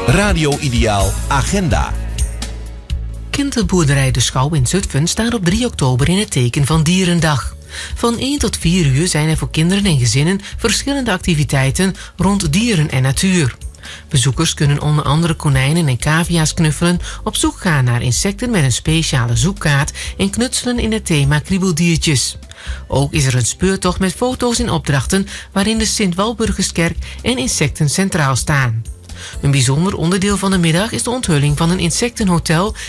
Radio Ideaal Agenda. Kinderboerderij De Schouw in Zutphen staat op 3 oktober in het teken van Dierendag. Van 1 tot 4 uur zijn er voor kinderen en gezinnen verschillende activiteiten rond dieren en natuur. Bezoekers kunnen onder andere konijnen en cavia's knuffelen, op zoek gaan naar insecten met een speciale zoekkaart en knutselen in het thema kriebeldiertjes. Ook is er een speurtocht met foto's en opdrachten waarin de Sint-Walburgiskerk en insecten centraal staan. Een bijzonder onderdeel van de middag is de onthulling van een insectenhotel